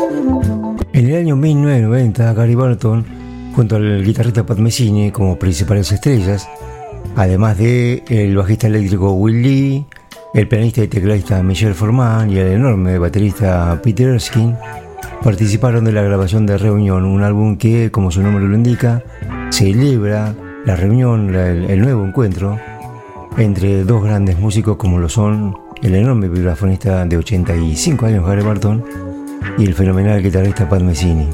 En el año 1990, Gary Burton, junto al guitarrista Pat Metheny como principales estrellas, además de el bajista eléctrico Will Lee, el pianista y tecladista Michel Formant y el enorme baterista Peter Erskine, participaron de la grabación de Reunión, un álbum que, como su nombre lo indica, celebra la reunión, el nuevo encuentro entre dos grandes músicos como lo son el enorme vibrafonista de 85 años Gary Burton y el fenomenal guitarrista Pat Metheny.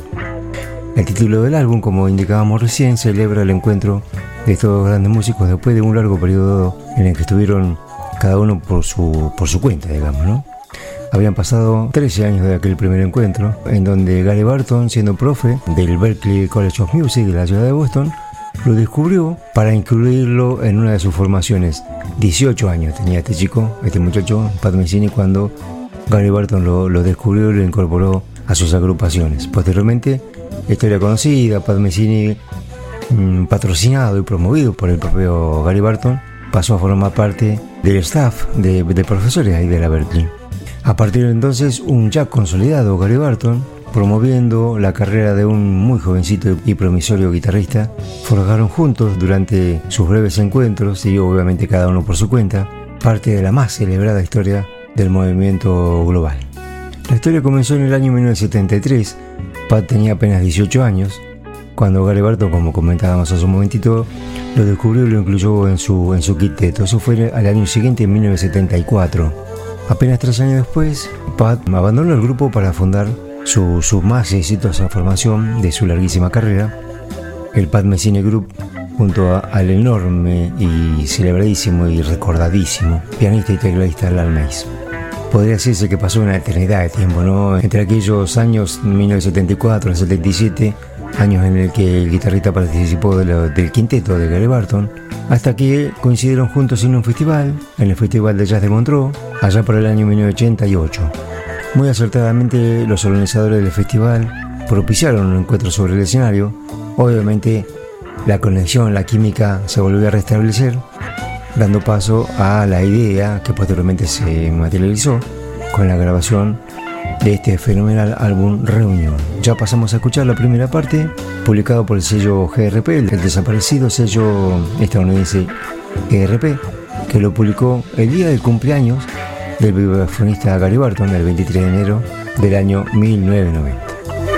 El título del álbum, como indicábamos recién, celebra el encuentro de estos dos grandes músicos después de un largo periodo en el que estuvieron cada uno por su cuenta, digamos, ¿no? Habían pasado 13 años de aquel primer encuentro, en donde Gary Burton, siendo profe del Berklee College of Music de la ciudad de Boston, lo descubrió para incluirlo en una de sus formaciones. 18 años tenía este muchacho, Pat Metheny, cuando Gary Burton lo descubrió y lo incorporó a sus agrupaciones. Posteriormente, historia conocida, Pat Metheny, patrocinado y promovido por el propio Gary Burton, pasó a formar parte del staff de profesores ahí de la Berklee. A partir de entonces, un ya consolidado Gary Burton, promoviendo la carrera de un muy jovencito y promisorio guitarrista, forjaron juntos durante sus breves encuentros, y obviamente cada uno por su cuenta, parte de la más celebrada historia del movimiento global. La historia comenzó en el año 1973. Pat tenía apenas 18 años, cuando Gary Burton, como comentábamos hace un momentito, lo descubrió y lo incluyó en su quinteto. Eso fue al año siguiente, en 1974. Apenas 3 años después, Pat abandonó el grupo para fundar su más exitosa formación de su larguísima carrera, el Pat Metheny Group, junto al enorme y celebradísimo y recordadísimo pianista y tecladista Lal Mays. Podría decirse que pasó una eternidad de tiempo, ¿no? Entre aquellos años 1974 y 77, años en el que el guitarrista participó del quinteto de Gary Burton, hasta que coincidieron juntos en un festival, en el Festival de Jazz de Montreux, allá por el año 1988. Muy acertadamente, los organizadores del festival propiciaron un encuentro sobre el escenario. Obviamente, la conexión, la química se volvió a restablecer, dando paso a la idea que posteriormente se materializó con la grabación de este fenomenal álbum Reunión. Ya pasamos a escuchar la primera parte, publicado por el sello GRP, el desaparecido sello estadounidense GRP, que lo publicó el día del cumpleaños del vibrafonista Gary Burton, el 23 de enero del año 1990.